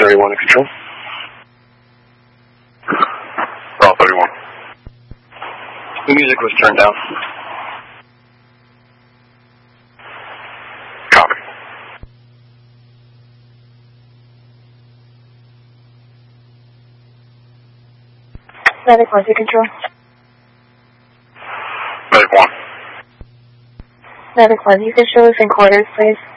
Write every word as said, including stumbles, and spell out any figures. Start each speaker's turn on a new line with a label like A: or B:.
A: thirty-one to control.
B: Raw thirty-one.
A: The music was turned down.
B: Copy.
C: Medic one to control.
B: Medic one.
C: Medic one, you can show us in quarters, please.